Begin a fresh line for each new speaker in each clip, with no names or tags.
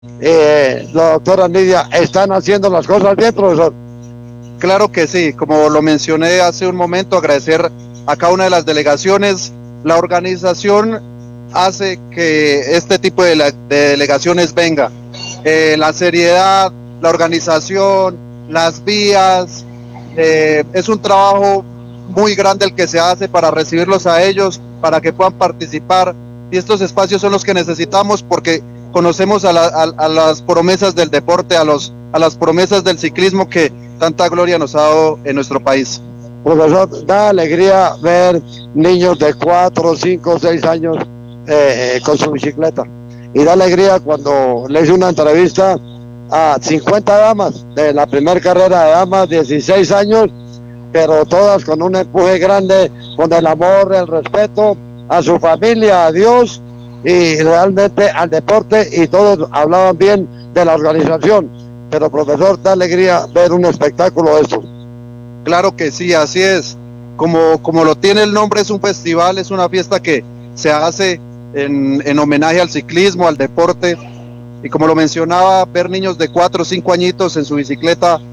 La doctora Nidia, ¿están haciendo las cosas bien, profesor?
Claro que sí, como lo mencioné hace un momento, agradecer a cada una de las delegaciones. La organización hace que este tipo de delegaciones venga. La seriedad, la organización, las vías, es un trabajo muy grande el que se hace para recibirlos a ellos, para que puedan participar. Y estos espacios son los que necesitamos porque conocemos a las promesas del deporte, a las promesas del ciclismo que tanta gloria nos ha dado en nuestro país.
Profesor, da alegría ver niños de 4, 5, 6 años con su bicicleta. Y da alegría cuando le hice una entrevista a 50 damas de la primera carrera de damas, 16 años, pero todas con un empuje grande, con el amor, el respeto a su familia, a Dios y realmente al deporte, y todos hablaban bien de la organización. Pero profesor, da alegría ver un espectáculo de esto.
Claro que sí, así es. Como lo tiene el nombre, es un festival, es una fiesta que se hace en homenaje al ciclismo, al deporte. Y como lo mencionaba, ver niños de 4 o 5 añitos en su bicicleta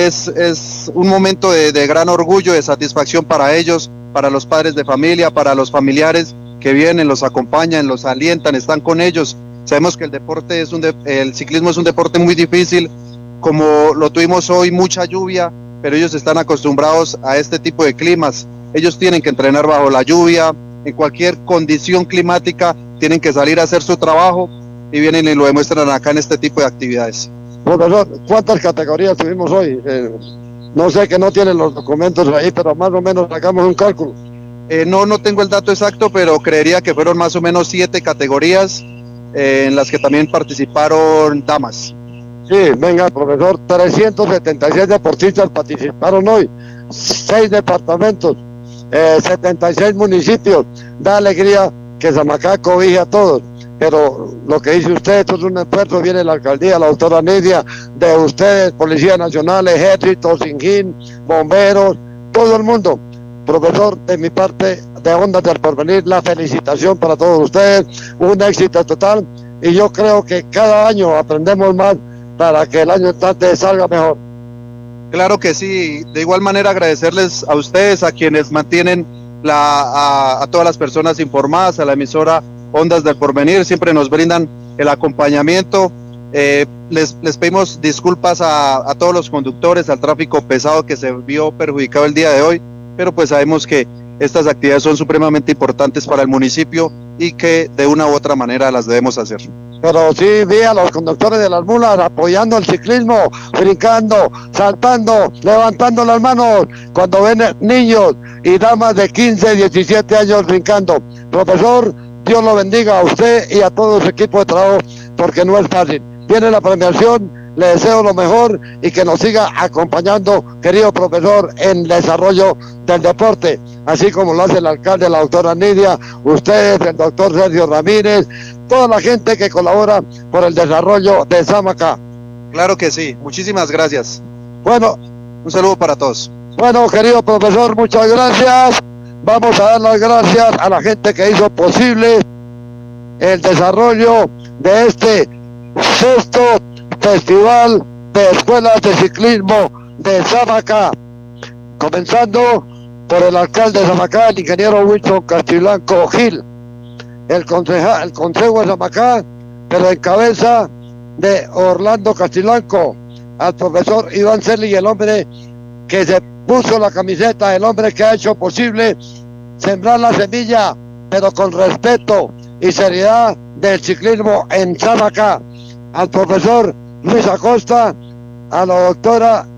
es un momento de gran orgullo, de satisfacción para ellos, para los padres de familia, para los familiares que vienen, los acompañan, los alientan, están con ellos. Sabemos que el deporte el ciclismo es un deporte muy difícil, como lo tuvimos hoy, mucha lluvia, pero ellos están acostumbrados a este tipo de climas. Ellos tienen que entrenar bajo la lluvia, en cualquier condición climática, tienen que salir a hacer su trabajo y vienen y lo demuestran acá en este tipo de actividades.
Profesor, ¿cuántas categorías tuvimos hoy? No sé, que no tienen los documentos ahí, pero más o menos sacamos un cálculo.
No tengo el dato exacto, pero creería que fueron más o menos 7 categorías en las que también participaron damas.
Sí, venga, profesor, 376 deportistas participaron hoy, 6 departamentos, 76 municipios. Da alegría que Samacá cobije a todos, pero lo que dice usted, esto es un esfuerzo, viene la alcaldía, la doctora Nidia, de ustedes, Policía Nacional, Ejército, Sinjín, bomberos, todo el mundo. Profesor, de mi parte, de Ondas del Porvenir, la felicitación para todos ustedes, un éxito total, y yo creo que cada año aprendemos más para que el año entrante salga mejor.
Claro que sí, de igual manera agradecerles a ustedes, a quienes mantienen a todas las personas informadas, a la emisora Ondas del Porvenir, siempre nos brindan el acompañamiento. Les pedimos disculpas a todos los conductores, al tráfico pesado que se vio perjudicado el día de hoy, pero pues sabemos que estas actividades son supremamente importantes para el municipio y que de una u otra manera las debemos hacer.
Pero sí vi a los conductores de las mulas apoyando el ciclismo, brincando, saltando, levantando las manos, cuando ven niños y damas de 15, 17 años brincando. Profesor, Dios lo bendiga a usted y a todo su equipo de trabajo, porque no es fácil. Viene la premiación, le deseo lo mejor y que nos siga acompañando, querido profesor, en el desarrollo del deporte, así como lo hace el alcalde, la doctora Nidia, ustedes, el doctor Sergio Ramírez, toda la gente que colabora por el desarrollo de Samacá.
Claro que sí, muchísimas gracias.
Bueno,
un saludo para todos.
Bueno, querido profesor, muchas gracias. Vamos a dar las gracias a la gente que hizo posible el desarrollo de este 6º Festival de Escuelas de Ciclismo de Samacá, comenzando por el alcalde de Samacá, el ingeniero Wilson Castiblanco Gil, el consejo de Samacá, pero en cabeza de Orlando Castiblanco, al profesor Iván Celi, el hombre que se puso la camiseta, el hombre que ha hecho posible sembrar la semilla, pero con respeto y seriedad, del ciclismo en Samacá, al profesor Luis Acosta, a la doctora